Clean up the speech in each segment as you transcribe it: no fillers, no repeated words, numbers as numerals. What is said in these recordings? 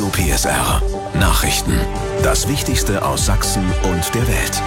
Radio PSR. Nachrichten. Das Wichtigste aus Sachsen und der Welt.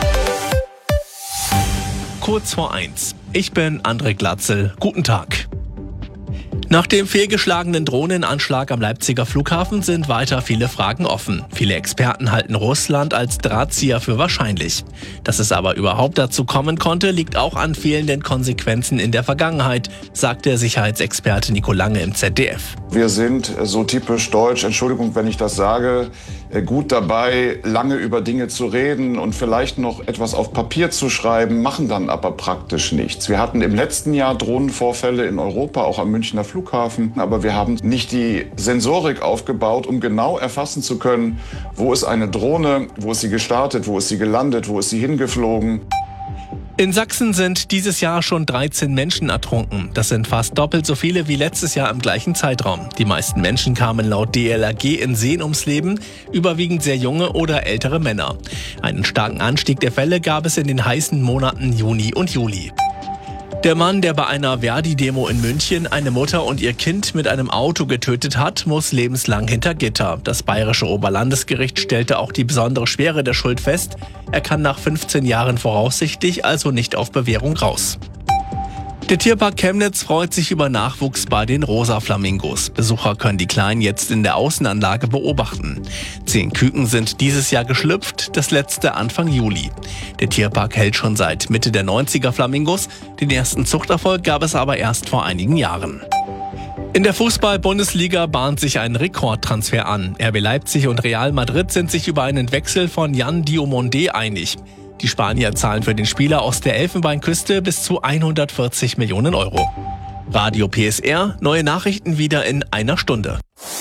Kurz vor 1. Ich bin André Glatzel. Guten Tag. Nach dem fehlgeschlagenen Drohnenanschlag am Leipziger Flughafen sind weiter viele Fragen offen. Viele Experten halten Russland als Drahtzieher für wahrscheinlich. Dass es aber überhaupt dazu kommen konnte, liegt auch an fehlenden Konsequenzen in der Vergangenheit, sagt der Sicherheitsexperte Nico Lange im ZDF. Wir sind so typisch deutsch, Entschuldigung, wenn ich das sage, gut dabei, lange über Dinge zu reden und vielleicht noch etwas auf Papier zu schreiben, machen dann aber praktisch nichts. Wir hatten im letzten Jahr Drohnenvorfälle in Europa, auch am Münchner Flughafen, aber wir haben nicht die Sensorik aufgebaut, um genau erfassen zu können, wo ist eine Drohne, wo ist sie gestartet, wo ist sie gelandet, wo ist sie hingeflogen. In Sachsen sind dieses Jahr schon 13 Menschen ertrunken. Das sind fast doppelt so viele wie letztes Jahr im gleichen Zeitraum. Die meisten Menschen kamen laut DLRG in Seen ums Leben, überwiegend sehr junge oder ältere Männer. Einen starken Anstieg der Fälle gab es in den heißen Monaten Juni und Juli. Der Mann, der bei einer Verdi-Demo in München eine Mutter und ihr Kind mit einem Auto getötet hat, muss lebenslang hinter Gitter. Das bayerische Oberlandesgericht stellte auch die besondere Schwere der Schuld fest. Er kann nach 15 Jahren voraussichtlich also nicht auf Bewährung raus. Der Tierpark Chemnitz freut sich über Nachwuchs bei den Rosa-Flamingos. Besucher können die Kleinen jetzt in der Außenanlage beobachten. 10 Küken sind dieses Jahr geschlüpft, das letzte Anfang Juli. Der Tierpark hält schon seit Mitte der 90er Flamingos. Den ersten Zuchterfolg gab es aber erst vor einigen Jahren. In der Fußball-Bundesliga bahnt sich ein Rekordtransfer an. RB Leipzig und Real Madrid sind sich über einen Wechsel von Yan Diomande einig. Die Spanier zahlen für den Spieler aus der Elfenbeinküste bis zu 140 Millionen Euro. Radio PSR, neue Nachrichten wieder in einer Stunde.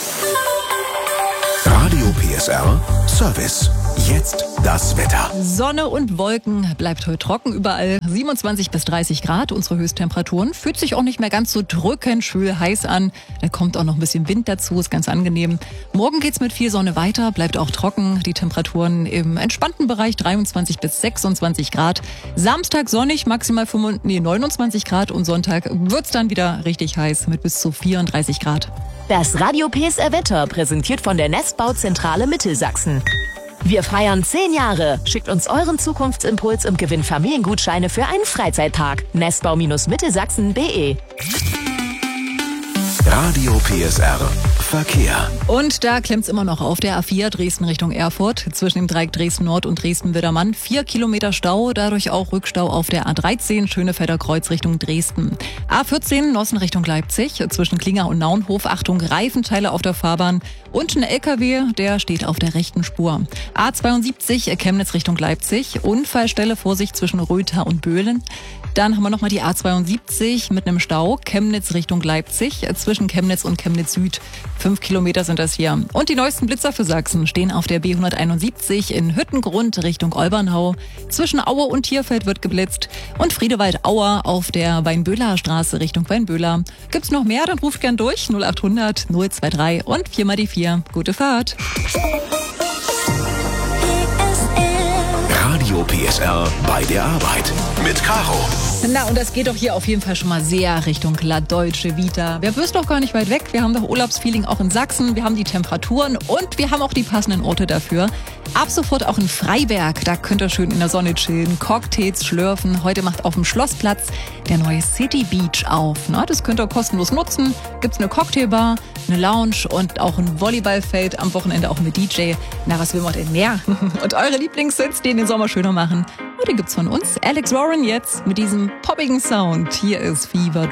Radio PSR Service. Jetzt das Wetter. Sonne und Wolken, bleibt heute trocken überall. 27 bis 30 Grad, unsere Höchsttemperaturen. Fühlt sich auch nicht mehr ganz so drückend, schwül, heiß an. Da kommt auch noch ein bisschen Wind dazu, ist ganz angenehm. Morgen geht's mit viel Sonne weiter, bleibt auch trocken. Die Temperaturen im entspannten Bereich 23 bis 26 Grad. Samstag sonnig, maximal 29 Grad und Sonntag wird's dann wieder richtig heiß mit bis zu 34 Grad. Das Radio PSR Wetter präsentiert von der Nestbauzentrale Mittelsachsen. Wir feiern 10 Jahre. Schickt uns euren Zukunftsimpuls und gewinnt Familiengutscheine für einen Freizeittag. Nestbau-mittelsachsen.de. Radio PSR Verkehr. Und da klemmt's immer noch auf der A4 Dresden Richtung Erfurt. Zwischen dem Dreieck Dresden Nord und Dresden-Widdermann 4 Kilometer Stau, dadurch auch Rückstau auf der A13 Schönefelder Kreuz Richtung Dresden. A14 Nossen Richtung Leipzig, zwischen Klinger und Naunhof, Achtung, Reifenteile auf der Fahrbahn und ein LKW, der steht auf der rechten Spur. A72 Chemnitz Richtung Leipzig, Unfallstelle, Vorsicht zwischen Röther und Böhlen. Dann haben wir nochmal die A72 mit einem Stau, Chemnitz Richtung Leipzig, zwischen Chemnitz und Chemnitz Süd. 5 Kilometer sind das hier. Und die neuesten Blitzer für Sachsen stehen auf der B171 in Hüttengrund Richtung Olbernhau. Zwischen Aue und Tierfeld wird geblitzt. Und Friedewald-Auer auf der Weinböhler Straße Richtung Weinböhler. Gibt's noch mehr? Dann ruft gern durch 0800 023 und 4 mal die 4. Gute Fahrt. Radio PSR bei der Arbeit mit Caro. Na, und das geht doch hier auf jeden Fall schon mal sehr Richtung La Dolce Vita. Wir wirst doch gar nicht weit weg. Wir haben doch Urlaubsfeeling auch in Sachsen. Wir haben die Temperaturen und wir haben auch die passenden Orte dafür. Ab sofort auch in Freiberg. Da könnt ihr schön in der Sonne chillen, Cocktails schlürfen. Heute macht auf dem Schlossplatz der neue City Beach auf. Na, das könnt ihr kostenlos nutzen. Gibt's eine Cocktailbar, eine Lounge und auch ein Volleyballfeld. Am Wochenende auch mit DJ. Na, was will man denn mehr? Und eure Lieblingssitz, die den Sommer schöner machen. Und den gibt's von uns. Alex Warren jetzt mit diesem poppigen Sound. Hier ist Fever